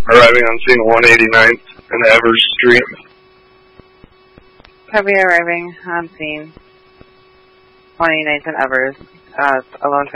arriving on scene 189th and Evers Street. Copy, arriving on scene 189th and Evers. A lone